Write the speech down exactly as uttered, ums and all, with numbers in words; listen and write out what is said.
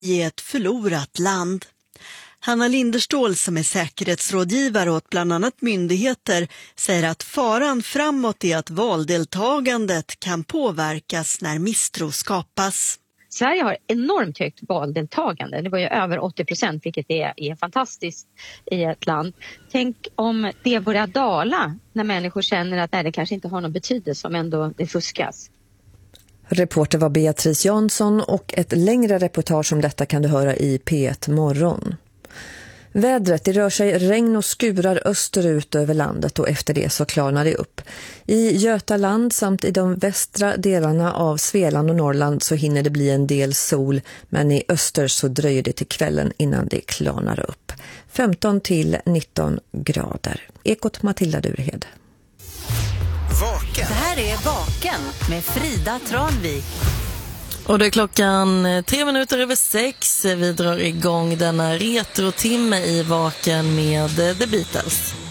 i ett förlorat land. Hanna Linderstål, som är säkerhetsrådgivare åt bland annat myndigheter, säger att faran framåt är att valdeltagandet kan påverkas när misstro skapas. Sverige har enormt högt valdeltagande. Det var ju över åttio procent, vilket är, är fantastiskt i ett land. Tänk om det börjar dala när människor känner att nej, det kanske inte har någon betydelse om ändå det fuskas. Reporter var Beatrice Jansson, och ett längre reportage om detta kan du höra i P ett morgon. Vädret, det rör sig regn och skurar österut över landet, och efter det så klarnar det upp. I Götaland samt i de västra delarna av Svealand och Norrland så hinner det bli en del sol, men i öster så dröjer det till kvällen innan det klarnar upp. femton till nitton grader. Ekot Matilda Durhed. Vaken. Det här är Vaken med Frida Tranvik. Och det är klockan tre minuter över sex. Vi drar igång denna retrotimme i Vaken med The Beatles.